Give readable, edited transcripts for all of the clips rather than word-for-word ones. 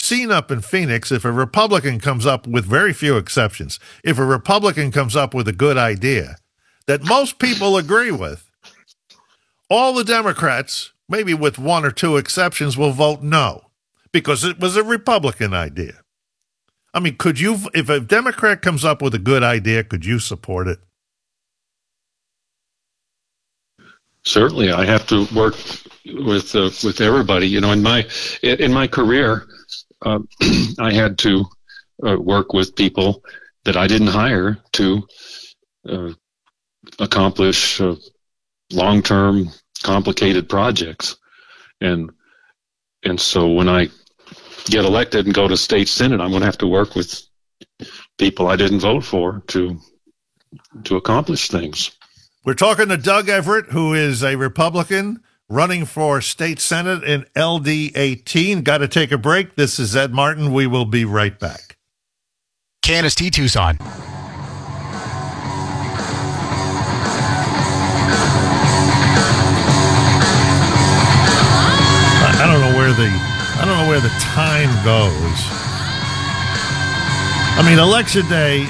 seen up in Phoenix, if a Republican comes up with very few exceptions, if a Republican comes up with a good idea that most people agree with, all the Democrats, maybe with one or two exceptions, will vote no because it was a Republican idea. I mean, could you, if a Democrat comes up with a good idea, could you support it? Certainly, I have to work with everybody. You know, in my career, I had to work with people that I didn't hire to accomplish long-term, complicated projects, and so when I get elected and go to state senate, I'm going to have to work with people I didn't vote for to accomplish things. We're talking to Doug Everett, who is a Republican running for state senate in LD 18. Got to take a break. This is Ed Martin. We will be right back. KNST Tucson. I don't know where the time goes. I mean, election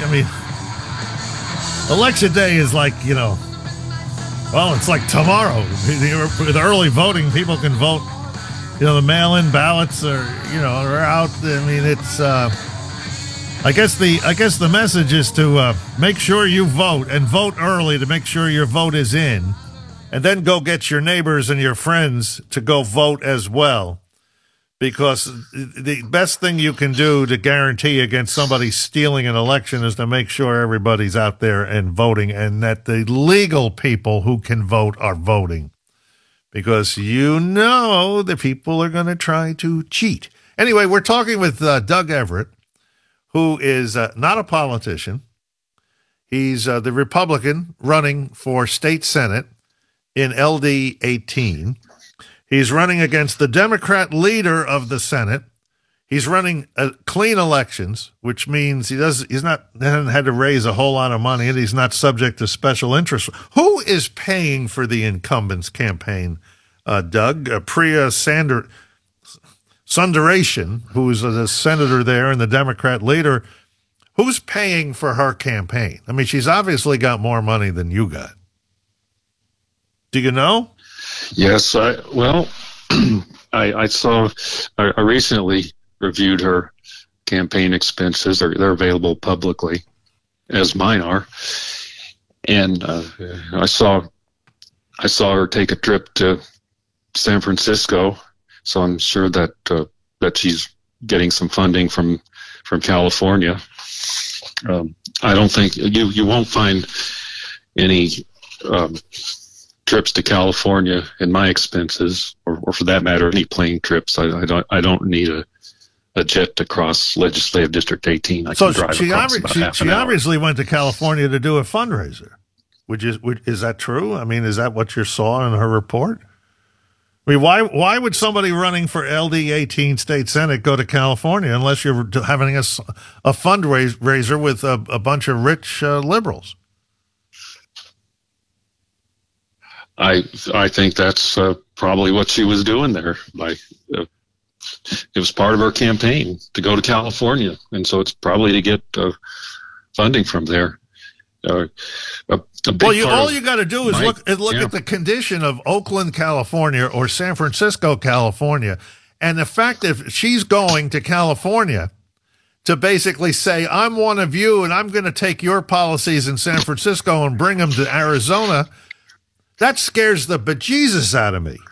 day is like, you know, well, it's like tomorrow. With early voting, people can vote. You know, the mail-in ballots are out. I mean, it's. I guess the message is to make sure you vote and vote early to make sure your vote is in, and then go get your neighbors and your friends to go vote as well. Because the best thing you can do to guarantee against somebody stealing an election is to make sure everybody's out there and voting, and that the legal people who can vote are voting. Because the people are going to try to cheat. Anyway, we're talking with Doug Everett, who is not a politician. He's the Republican running for state senate in LD 18. He's running against the Democrat leader of the Senate. He's running clean elections, which means he hasn't had to raise a whole lot of money, and he's not subject to special interest. Who is paying for the incumbent's campaign, Doug? Priya Sundaresan, who's the senator there and the Democrat leader. Who's paying for her campaign? I mean, she's obviously got more money than you got. Do you know? Yes, I recently reviewed her campaign expenses. They're available publicly, as mine are, and I saw her take a trip to San Francisco, so I'm sure that she's getting some funding from California. I don't think you won't find any trips to California in my expenses, or for that matter, any plane trips. I don't need a jet to cross Legislative District 18. She obviously went to California to do a fundraiser. Is that true? I mean, is that what you saw in her report? I mean, why would somebody running for LD 18 state senate go to California unless you're having a fundraiser with a bunch of rich liberals? I think that's probably what she was doing there. It was part of her campaign to go to California, and so it's probably to get funding from there. All you got to do is look at the condition of Oakland, California, or San Francisco, California, and the fact that she's going to California to basically say, I'm one of you, and I'm going to take your policies in San Francisco and bring them to Arizona. That scares the bejesus out of me.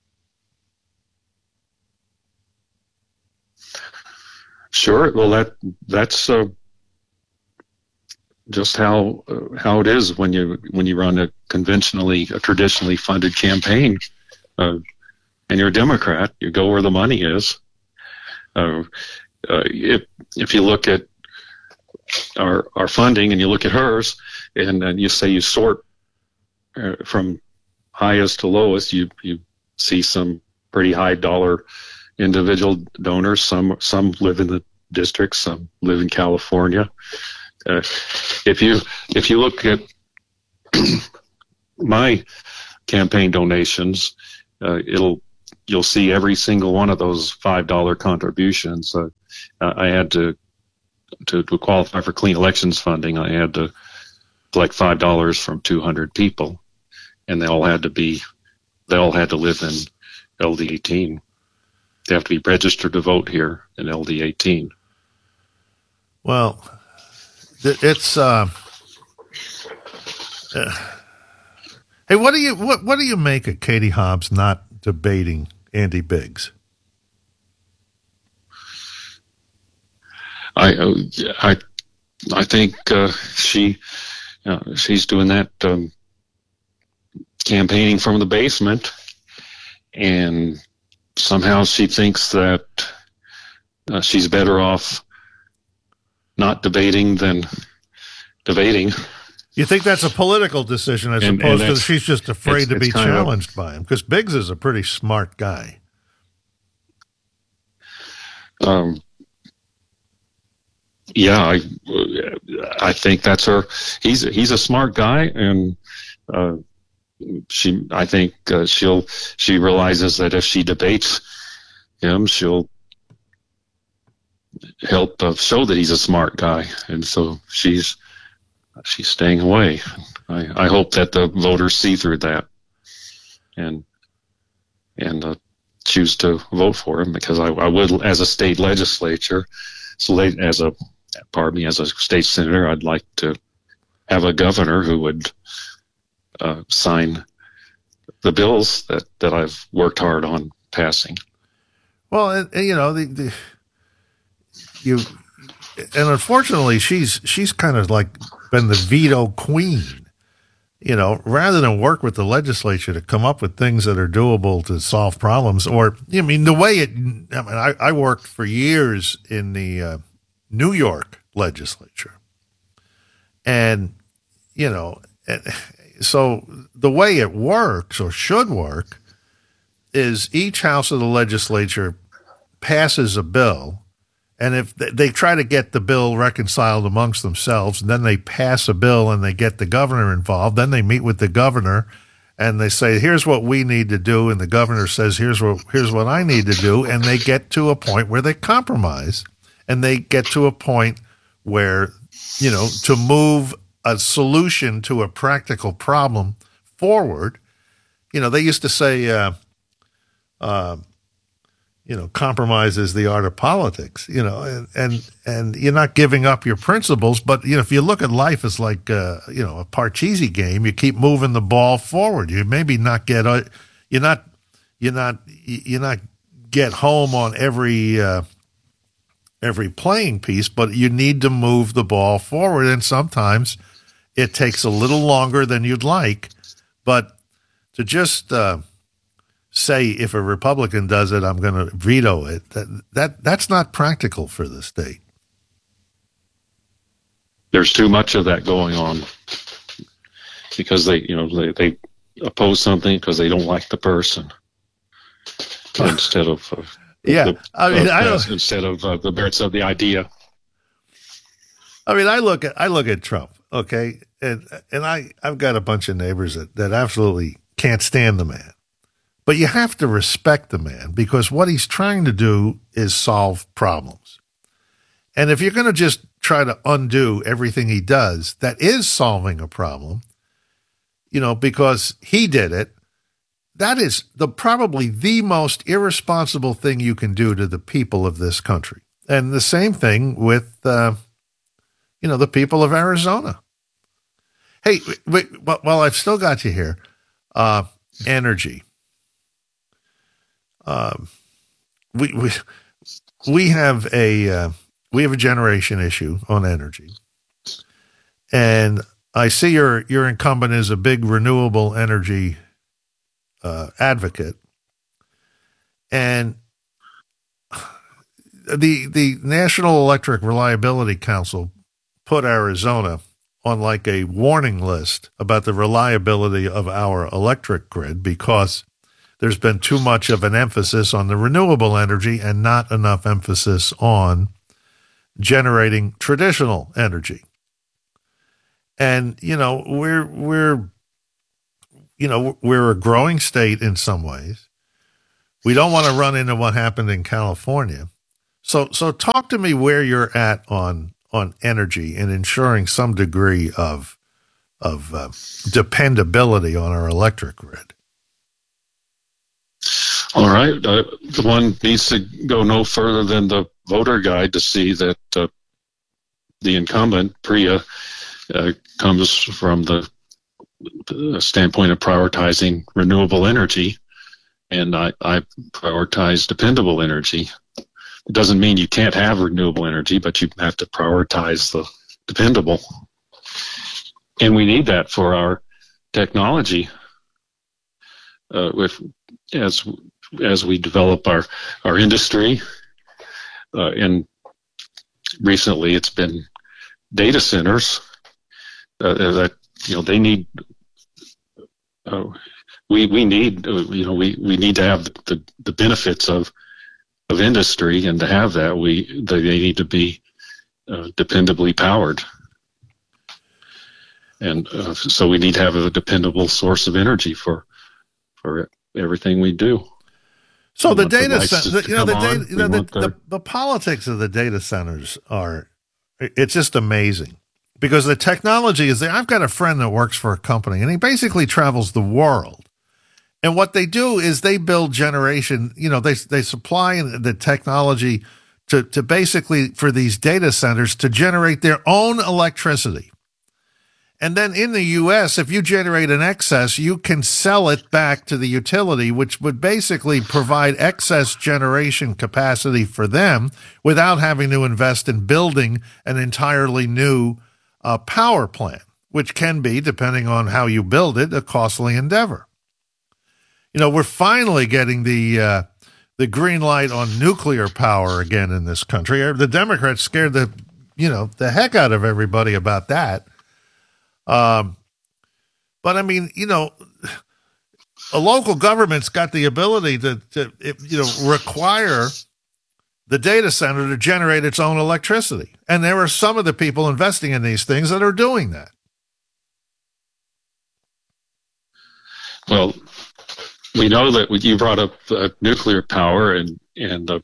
Sure. Well, that's just how it is when you run a traditionally funded campaign, and you're a Democrat. You go where the money is. If you look at our funding and you look at hers, and you say you sort from highest to lowest, you see some pretty high dollar individual donors. Some live in the district, some live in California. If you look at my campaign donations, it'll you'll see every single one of those $5 contributions. I had to qualify for clean elections funding. I had to collect $5 from 200 people, and they all had to live in LD18. They have to be registered to vote here in LD18. Well, it's hey, what do you make of Katie Hobbs not debating Andy Biggs? I think she's doing that campaigning from the basement, and somehow she thinks that she's better off not debating than debating. You think that's a political decision as opposed to she's just afraid to be challenged by him? Because Biggs is a pretty smart guy. Yeah, I think that's her. He's a smart guy, and she realizes that if she debates him, she'll help show that he's a smart guy, and so she's staying away. I hope that the voters see through that and choose to vote for him, because I would, as a state legislature, as a state senator, I'd like to have a governor who would sign the bills that I've worked hard on passing. Well, and unfortunately, she's kind of like been the veto queen. Rather than work with the legislature to come up with things that are doable to solve problems, I worked for years in the New York legislature, and so the way it works, or should work, is each house of the legislature passes a bill. And if they try to get the bill reconciled amongst themselves, and then they pass a bill and they get the governor involved, then they meet with the governor and they say, here's what we need to do. And the governor says, here's what I need to do. And they get to a point where they compromise, and they get to a point where, to move a solution to a practical problem forward. They used to say, compromise is the art of politics, and you're not giving up your principles. But, if you look at life as like, a Parcheesi game, you keep moving the ball forward. You maybe not get, you're not get home on every playing piece, but you need to move the ball forward. And sometimes it takes a little longer than you'd like, but to just, say if a Republican does it, I'm going to veto it. That's not practical for the state. There's too much of that going on, because they oppose something because they don't like the person instead of instead of the merits of the idea. I look at Trump, okay, and I've got a bunch of neighbors that absolutely can't stand the man. But you have to respect the man, because what he's trying to do is solve problems. And if you're going to just try to undo everything he does, that is solving a problem, because he did it, that is probably the most irresponsible thing you can do to the people of this country. And the same thing with, the people of Arizona. Hey, well, I've still got you here. Energy. We have a generation issue on energy, and I see your incumbent is a big renewable energy advocate, and the National Electric Reliability Council put Arizona on like a warning list about the reliability of our electric grid, because there's been too much of an emphasis on the renewable energy and not enough emphasis on generating traditional energy. And, we're a growing state in some ways. we don't want to run into what happened in California. So talk to me where you're at on energy and ensuring some degree of dependability on our electric grid. All right. The one needs to go no further than the voter guide to see that the incumbent, Priya, comes from the standpoint of prioritizing renewable energy, and I prioritize dependable energy. It doesn't mean you can't have renewable energy, but you have to prioritize the dependable. And we need that for our technology. As we develop our industry, and recently it's been data centers that they need. We need to have the benefits of industry, and to have that they need to be dependably powered, and so we need to have a dependable source of energy for everything we do. So the data center, the politics of the data centers it's just amazing, because the technology is there. I've got a friend that works for a company, and he basically travels the world. And what they do is they build generation, they supply the technology to basically for these data centers to generate their own electricity. And then in the U.S., if you generate an excess, you can sell it back to the utility, which would basically provide excess generation capacity for them without having to invest in building an entirely new power plant, which can be, depending on how you build it, a costly endeavor. We're finally getting the green light on nuclear power again in this country. The Democrats scared the heck out of everybody about that. But I mean, a local government's got the ability to require the data center to generate its own electricity. And there are some of the people investing in these things that are doing that. Well, we know that you brought up nuclear power and the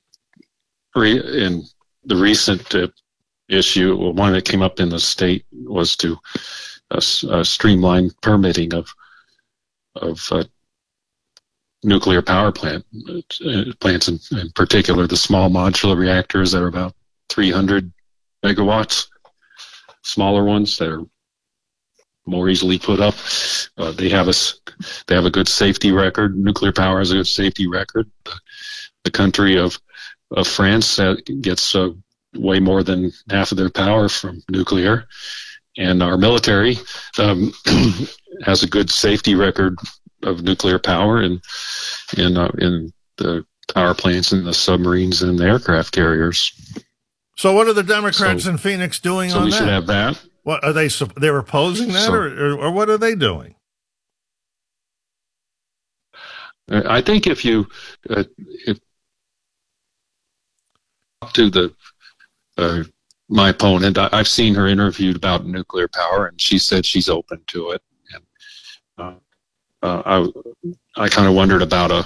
recent issue. Well, one that came up in the state was to streamline permitting of nuclear power plants, in particular the small modular reactors that are about 300 megawatts, smaller ones that are more easily put up. They have a good safety record. Nuclear power has a good safety record. The country of France gets way more than half of their power from nuclear. And our military has a good safety record of nuclear power in the power plants and the submarines and the aircraft carriers. So what are the Democrats in Phoenix doing on that? So we should have that. What are they? They're opposing that, or what are they doing? I think if to my opponent, I've seen her interviewed about nuclear power, and she said she's open to it. And I kind of wondered about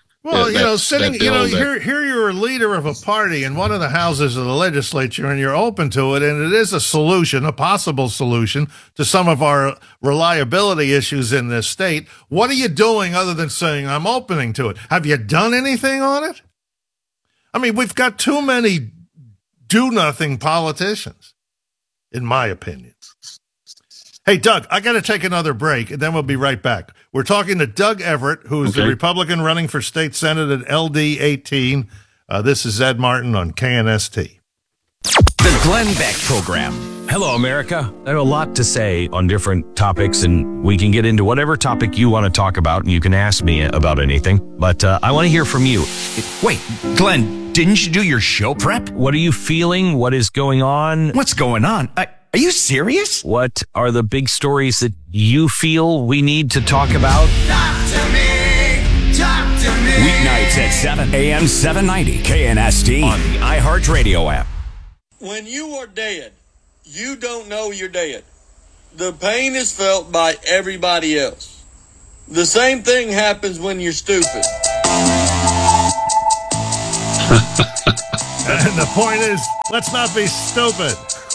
here you're a leader of a party in one of the houses of the legislature, and you're open to it, and it is a possible solution to some of our reliability issues in this state. What are you doing other than saying I'm opening to it? Have you done anything on it? I mean, we've got too many do-nothing politicians, in my opinion. Hey, Doug, I got to take another break, and then we'll be right back. We're talking to Doug Everett, who is the Republican running for state senate at LD 18. This is Ed Martin on KNST. The Glenn Beck Program. Hello, America. I have a lot to say on different topics, and we can get into whatever topic you want to talk about, and you can ask me about anything. But I want to hear from you. Wait, Glenn, didn't you do your show prep? What are you feeling? What is going on? What's going on? Are you serious? What are the big stories that you feel we need to talk about? Talk to me. Weeknights at 7 a.m. 790 KNST on the iHeartRadio app. When you are dead, you don't know you're dead. The pain is felt by everybody else. The same thing happens when you're stupid. And the point is, let's not be stupid.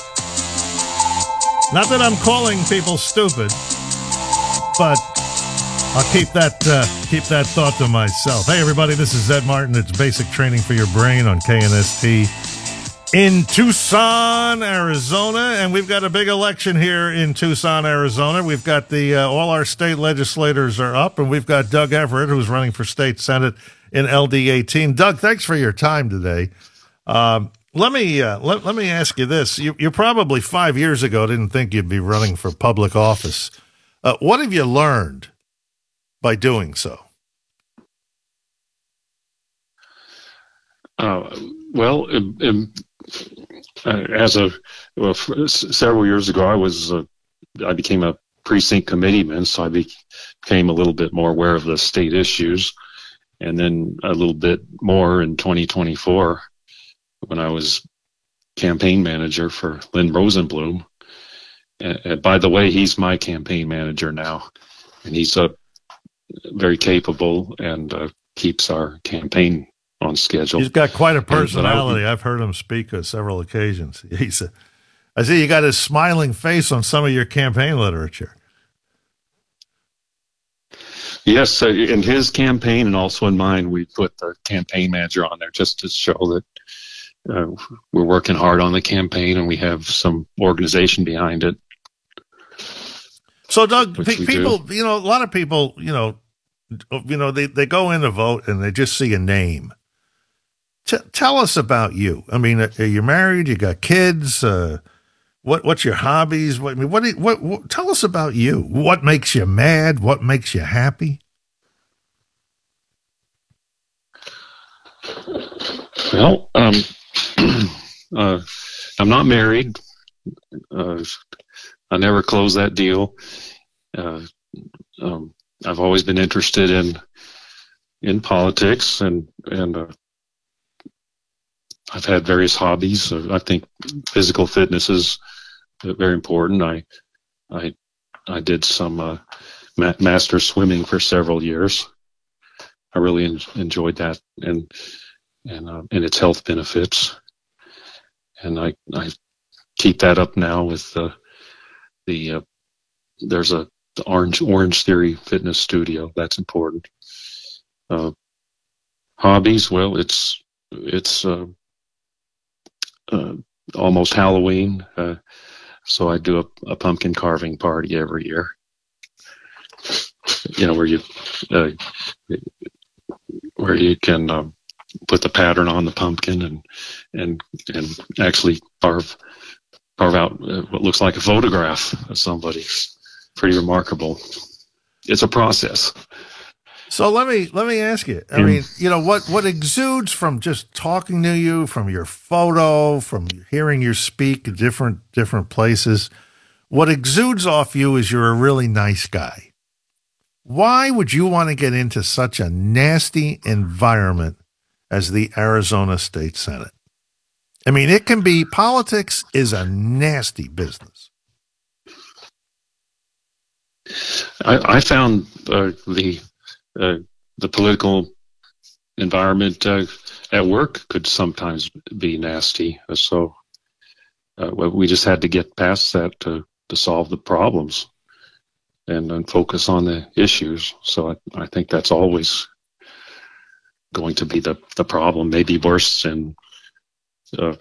Not that I'm calling people stupid, but I'll keep that thought to myself. Hey, everybody, this is Ed Martin. It's Basic Training for Your Brain on KNST in Tucson, Arizona. And we've got a big election here in Tucson, Arizona. We've got all our state legislators are up, and we've got Doug Everett, who's running for state senate in LD 18. Doug, thanks for your time today. Let me ask you this. You probably 5 years ago didn't think you'd be running for public office. What have you learned by doing so? Several years ago, I became a precinct committeeman, so I became a little bit more aware of the state issues, and then a little bit more in 2024 when I was campaign manager for Lynn Rosenblum. And by the way, he's my campaign manager now, and he's very capable and keeps our campaign on schedule. He's got quite a personality. I've heard him speak on several occasions. I see you got his smiling face on some of your campaign literature. Yes, in his campaign and also in mine, we put the campaign manager on there just to show that we're working hard on the campaign and we have some organization behind it. So, Doug, people, a lot of people, they go in to vote and they just see a name. Tell us about you. I mean, are you married? You got kids? What's your hobbies? What tell us about you. What makes you mad? What makes you happy? Well, I'm not married. I never closed that deal. I've always been interested in politics, and I've had various hobbies. I think physical fitness is very important. I did some master swimming for several years. I really enjoyed that and its health benefits. And I keep that up now with there's the Orange Theory Fitness Studio. That's important. Hobbies, well, it's almost Halloween, so I do a pumpkin carving party every year. Where you can put the pattern on the pumpkin and actually carve out what looks like a photograph of somebody. Pretty remarkable. It's a process. So let me ask you. I mean, what exudes from just talking to you, from your photo, from hearing you speak at different places, what exudes off you is you're a really nice guy. Why would you want to get into such a nasty environment as the Arizona State Senate? I mean, politics is a nasty business. I found the political environment at work could sometimes be nasty. So we just had to get past that to solve the problems and focus on the issues. So I think that's always going to be the problem, maybe worse in the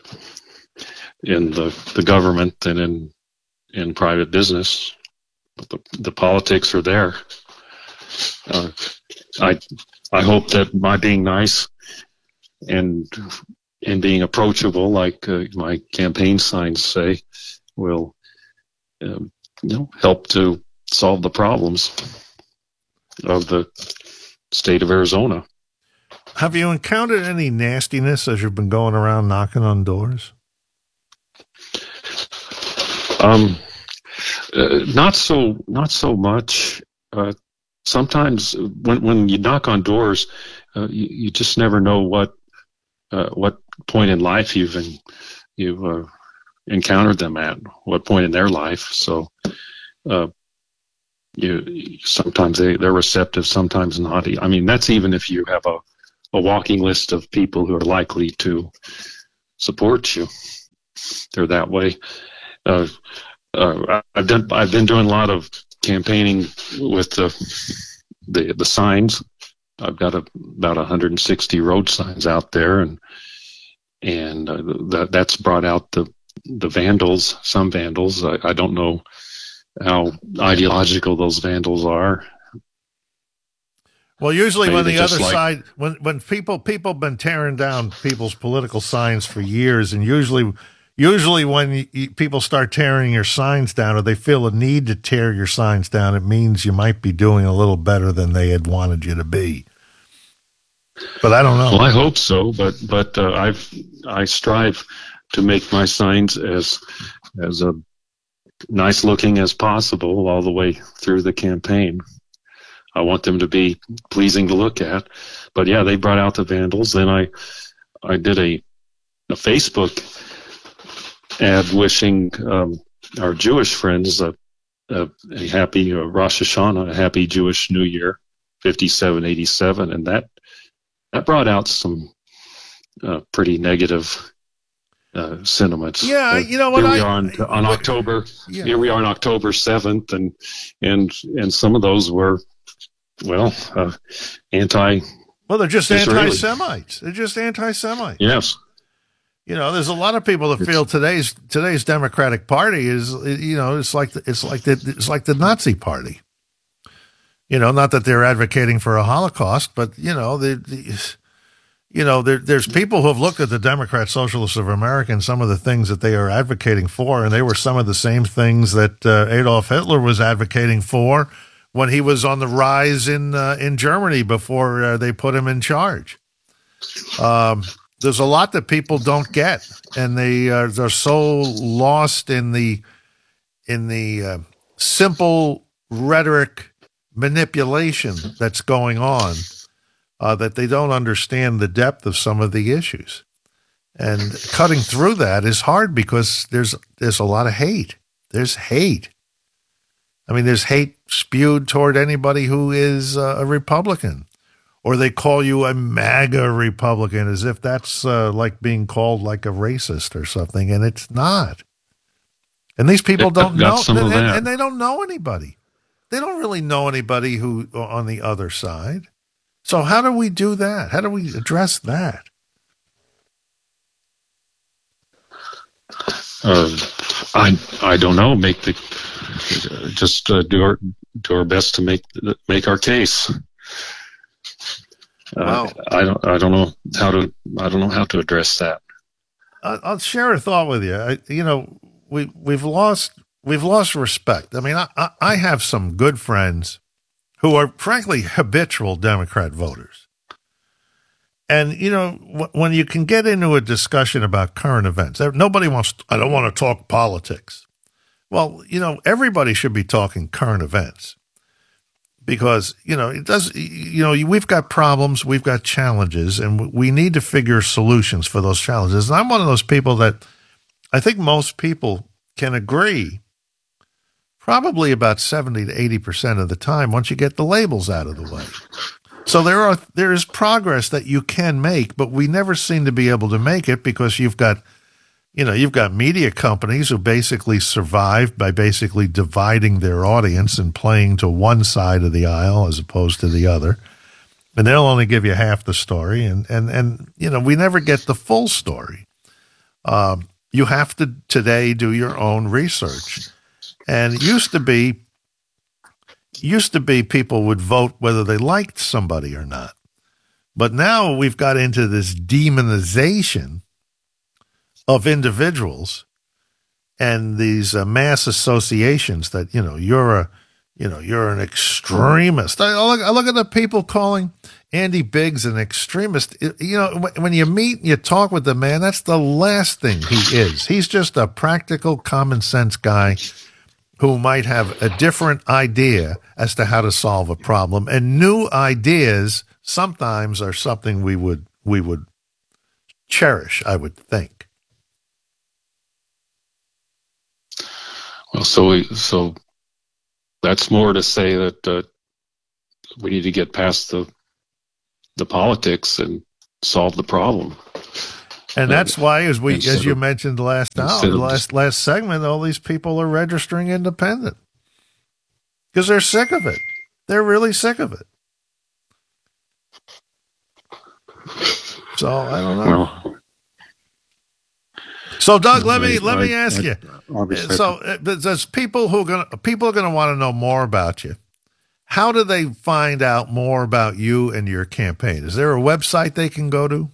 government than in private business. But the politics are there. I hope that my being nice and being approachable, like my campaign signs say, will help to solve the problems of the state of Arizona. Have you encountered any nastiness as you've been going around knocking on doors? Not so much. Sometimes when you knock on doors, you just never know what point in life you've encountered them at, what point in their life. So sometimes they're receptive, sometimes not. I mean, that's even if you have a walking list of people who are likely to support you. They're that way. I've been doing a lot of campaigning with the signs. I've got about 160 road signs out there, and that's brought out the vandals. Some vandals. I don't know how ideological those vandals are. Well, usually Maybe when the they're other just side, when people have been tearing down people's political signs for years, and usually when people start tearing your signs down, or they feel a need to tear your signs down, it means you might be doing a little better than they had wanted you to be. But I don't know. Well, I hope so, but I strive to make my signs as nice looking as possible all the way through the campaign. I want them to be pleasing to look at. But yeah, they brought out the vandals. Then I did a Facebook ad wishing our Jewish friends a happy Rosh Hashanah, a happy Jewish New Year, 5787, and that brought out some pretty negative sentiments. Yeah, you know what? Here we are on October 7th, and some of those were anti. Well, they're just Israeli. anti-Semites. They're just anti-Semites. Yes. You know, there's a lot of people that feel today's Democratic Party is, you know, it's like the Nazi Party. You know, not that they're advocating for a Holocaust, but you know, there's people who have looked at the Democrat Socialists of America and some of the things that they are advocating for, and they were some of the same things that Adolf Hitler was advocating for when he was on the rise in Germany before they put him in charge. There's a lot that people don't get, and they're so lost in the simple rhetoric manipulation that's going on that they don't understand the depth of some of the issues. And cutting through that is hard because there's a lot of hate. There's hate. I mean, there's hate spewed toward anybody who is a Republican. Or they call you a MAGA Republican as if that's like being called like a racist or something, and it's not. And these people don't know, and they don't know anybody. They don't really know anybody who on the other side. So how do we do that? How do we address that? I don't know. Do our best to make our case. Wow. I don't know how to address that. I'll share a thought with you. We've lost respect. I mean, I have some good friends who are frankly habitual Democrat voters. And, you know, when you can get into a discussion about current events, I don't want to talk politics. Well, you know, everybody should be talking current events because, you know, we've got problems, we've got challenges, and we need to figure solutions for those challenges. And I'm one of those people that I think most people can agree probably about 70 to 80% of the time once you get the labels out of the way. So there is progress that you can make, but we never seem to be able to make it because you've got media companies who basically survive by basically dividing their audience and playing to one side of the aisle as opposed to the other. And they'll only give you half the story. And you know, we never get the full story. You have to today do your own research. And it used to be people would vote whether they liked somebody or not. But now we've got into this demonization of individuals and these mass associations that, you know, you're an extremist. I look at the people calling Andy Biggs an extremist. You know, when you meet and you talk with the man, that's the last thing he is. He's just a practical, common sense guy who might have a different idea as to how to solve a problem. And new ideas sometimes are something we would cherish, I would think. Well, so that's more to say that we need to get past the the politics and solve the problem. And that's why, as you of- mentioned last segment, all these people are registering independent because they're sick of it. They're really sick of it. So I don't know. Well, So Doug, let me ask you. obviously- So there's people are going to want to know more about you. How do they find out more about you and your campaign? Is there a website they can go to?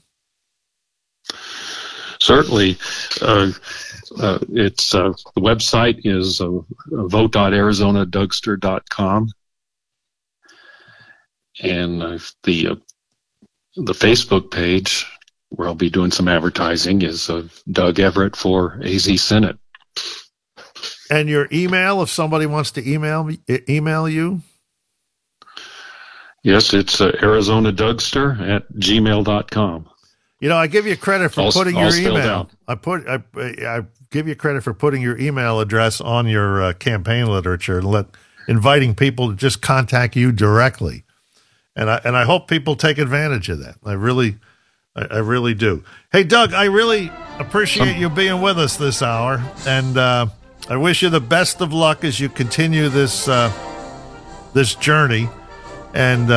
Certainly, it's the website is vote.arizonadugster.com, and the Facebook page where I'll be doing some advertising is Doug Everett for AZ Senate. And your email, if somebody wants to email you? Yes, it's ArizonaDugster@gmail.com. You know, I give you credit for putting your spelled email. out. I give you credit for putting your email address on your campaign literature and inviting people to just contact you directly. And I hope people take advantage of that. I really do. Hey, Doug, I really appreciate you being with us this hour, and I wish you the best of luck as you continue this journey. And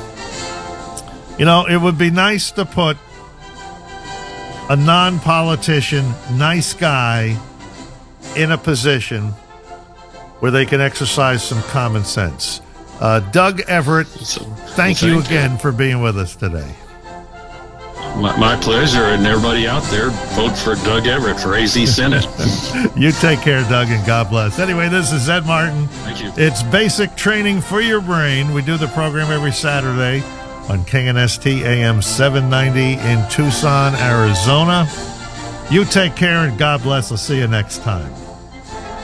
it would be nice to put a non-politician, nice guy in a position where they can exercise some common sense. Doug Everett, thank you again for being with us today. My pleasure, and everybody out there, vote for Doug Everett for AZ Senate. You take care, Doug, and God bless. Anyway, this is Ed Martin. Thank you. It's basic training for your brain. We do the program every Saturday on KNST AM 790 in Tucson, Arizona. You take care, and God bless. I'll see you next time.